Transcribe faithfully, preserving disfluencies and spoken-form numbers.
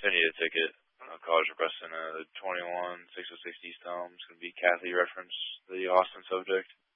send you a ticket. Uh, college requesting a twenty-one, six oh six East Elm. It's going to be Kathy reference, the Austin subject.